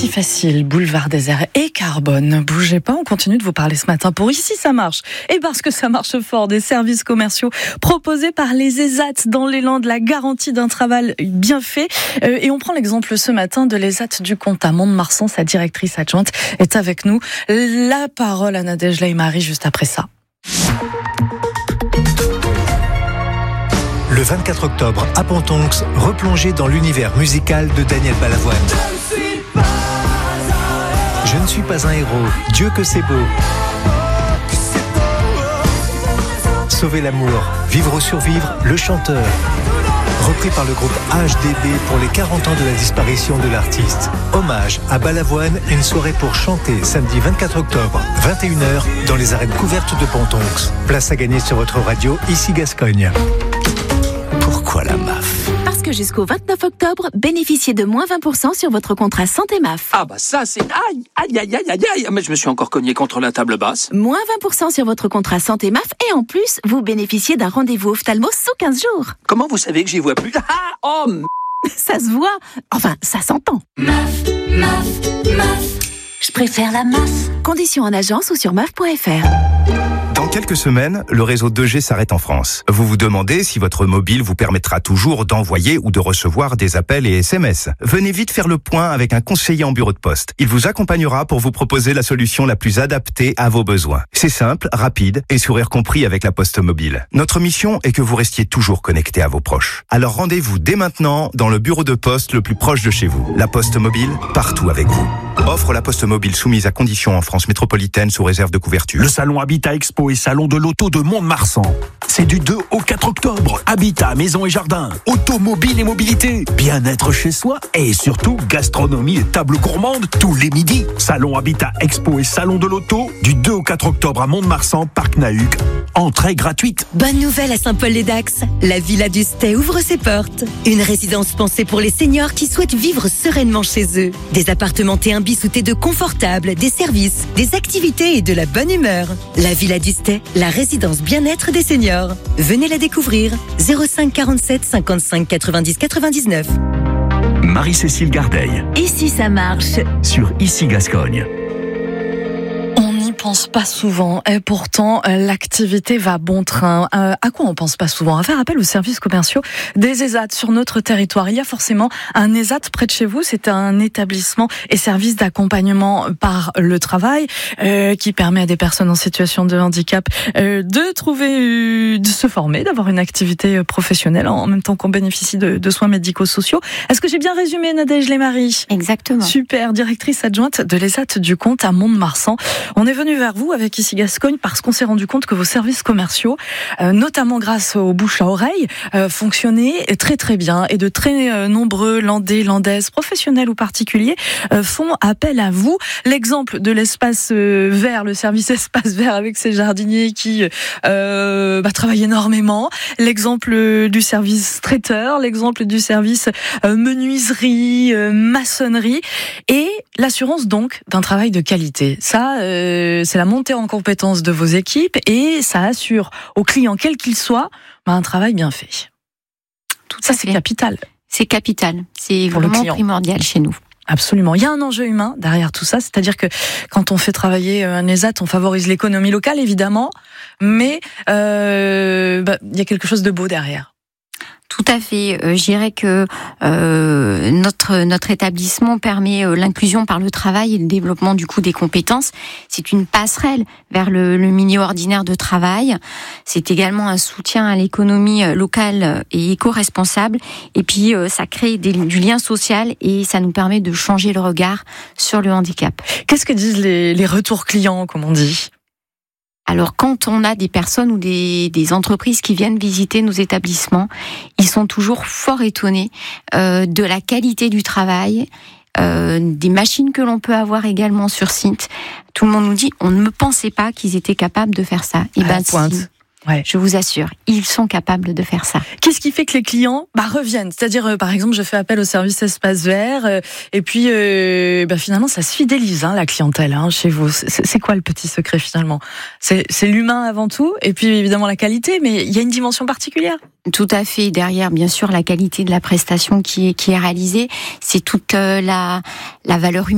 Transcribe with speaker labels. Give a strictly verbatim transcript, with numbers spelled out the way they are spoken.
Speaker 1: Si facile, boulevard désert et carbone. Bougez pas, on continue de vous parler ce matin pour Ici ça marche. Et parce que ça marche fort, des services commerciaux proposés par les E S A T dans l'élan de la garantie d'un travail bien fait. Euh, et on prend l'exemple ce matin de l'E S A T du Comte à Mont-de-Marsan. Sa directrice adjointe est avec nous. La parole à Nadège Laïmari juste après ça.
Speaker 2: Le vingt-quatre octobre, à Pontonx, replongez dans l'univers musical de Daniel Balavoine. Je ne suis pas un héros, Dieu que c'est beau. Sauver l'amour, vivre ou survivre, le chanteur. Repris par le groupe H D B pour les quarante ans de la disparition de l'artiste. Hommage à Balavoine, une soirée pour chanter samedi vingt-quatre octobre, vingt et une heures, dans les arènes couvertes de Pontonx. Place à gagner sur votre radio, ici Gascogne. Pourquoi la M A F ?
Speaker 3: Parce que jusqu'au vingt-neuf octobre, bénéficiez de moins vingt pour cent sur votre contrat Santé M A F.
Speaker 4: Ah bah ça c'est... Aïe, aïe, aïe, aïe, aïe, aïe. Mais je me suis encore cogné contre la table basse.
Speaker 3: Moins vingt pour cent sur votre contrat Santé M A F et en plus, vous bénéficiez d'un rendez-vous ophtalmo sous quinze jours.
Speaker 4: Comment vous savez que j'y vois plus? Ah, oh m...
Speaker 3: Ça se voit. Enfin, ça s'entend.
Speaker 5: M A F, M A F, M A F. Je préfère la M A F.
Speaker 3: Conditions en agence ou sur M A F point F R.
Speaker 6: Dans quelques semaines, le réseau deux G s'arrête en France. Vous vous demandez si votre mobile vous permettra toujours d'envoyer ou de recevoir des appels et S M S. Venez vite faire le point avec un conseiller en bureau de poste. Il vous accompagnera pour vous proposer la solution la plus adaptée à vos besoins. C'est simple, rapide et sourire compris avec la Poste Mobile. Notre mission est que vous restiez toujours connecté à vos proches. Alors rendez-vous dès maintenant dans le bureau de poste le plus proche de chez vous. La Poste Mobile, partout avec vous. Offre la Poste Mobile soumise à conditions en France métropolitaine sous réserve de couverture.
Speaker 7: Le salon Habitat Expo et salon de l'auto de Mont-de-Marsan. C'est du deux au quatre octobre. Habitat, maison et jardin, automobile et mobilité, bien-être chez soi et surtout gastronomie et table gourmande tous les midis. Salon Habitat Expo et salon de l'auto du deux au quatre octobre à Mont-de-Marsan, Parc Nahuc. Entrée gratuite.
Speaker 8: Bonne nouvelle à Saint-Paul-les-Dax. La Villa du Stay ouvre ses portes. Une résidence pensée pour les seniors qui souhaitent vivre sereinement chez eux. Des appartements T un bis ou T deux confortables, des services, des activités et de la bonne humeur. La Villa du Stay, la résidence bien-être des seniors. Venez la découvrir. zéro cinq quarante-sept cinquante-cinq quatre-vingt-dix quatre-vingt-dix-neuf.
Speaker 7: Marie-Cécile Gardeil.
Speaker 3: Ici ça marche.
Speaker 7: Sur Ici Gascogne.
Speaker 1: Pense pas souvent et pourtant l'activité va bon train. Euh, à quoi on pense pas souvent? À faire appel aux services commerciaux des E S A T sur notre territoire. Il y a forcément un E S A T près de chez vous. C'est un établissement et service d'accompagnement par le travail euh, qui permet à des personnes en situation de handicap euh, de trouver, de se former, d'avoir une activité professionnelle en même temps qu'on bénéficie de, de soins médico-sociaux. Est-ce que j'ai bien résumé, Nadège Laïmari?
Speaker 3: Exactement. Super,
Speaker 1: directrice adjointe de l'E S A T du Comte à Mont-de-Marsan. On est venu vers vous avec Ici Gascogne parce qu'on s'est rendu compte que vos services commerciaux, euh, notamment grâce aux bouches à oreille, euh, fonctionnaient très très bien et de très euh, nombreux Landais, Landaises, professionnels ou particuliers, euh, font appel à vous. L'exemple de l'espace euh, vert, le service espace vert avec ses jardiniers qui euh, bah, travaillent énormément. L'exemple du service traiteur, l'exemple du service euh, menuiserie, euh, maçonnerie et l'assurance donc d'un travail de qualité. Ça, euh, c'est la montée en compétence de vos équipes et ça assure aux clients, quel qu'il soit, bah, un travail bien fait.
Speaker 9: Tout
Speaker 1: ça, c'est capital.
Speaker 9: C'est capital. C'est
Speaker 1: pour
Speaker 9: vraiment primordial chez nous.
Speaker 1: Absolument. Il y a un enjeu humain derrière tout ça, c'est-à-dire que quand on fait travailler un E S A T, on favorise l'économie locale, évidemment, mais euh, bah, il y a quelque chose de beau derrière.
Speaker 9: Tout à fait. Euh, je dirais que euh, notre notre établissement permet euh, l'inclusion par le travail et le développement du coup des compétences. C'est une passerelle vers le, le milieu ordinaire de travail. C'est également un soutien à l'économie locale et éco-responsable. Et puis euh, ça crée des, du lien social et ça nous permet de changer le regard sur le handicap.
Speaker 1: Qu'est-ce que disent les, les retours clients, comme on dit ?
Speaker 9: Alors, quand on a des personnes ou des, des entreprises qui viennent visiter nos établissements, ils sont toujours fort étonnés euh, de la qualité du travail, euh, des machines que l'on peut avoir également sur site. Tout le monde nous dit, on ne me pensait pas qu'ils étaient capables de faire ça. Et ben, si, ouais. Je vous assure, ils sont capables de faire ça.
Speaker 1: Qu'est-ce qui fait que les clients bah, reviennent? C'est-à-dire, euh, par exemple, je fais appel au service espace vert, euh, et puis euh, bah, finalement, ça se fidélise, hein, la clientèle, hein, chez vous. C'est, c'est quoi le petit secret finalement? c'est, c'est l'humain avant tout, et puis évidemment la qualité, mais il y a une dimension particulière.
Speaker 9: Tout à fait. Derrière, bien sûr, la qualité de la prestation qui est, qui est réalisée, c'est toute euh, la, la valeur humaine.